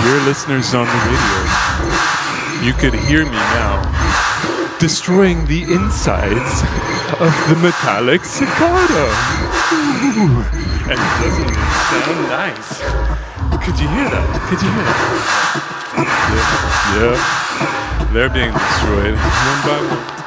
dear listeners on the radio, you could hear me now destroying the insides of the metallic cicada. Ooh. And doesn't it sound nice? Could you hear that? Could you hear that? Yeah. They're being destroyed one by one.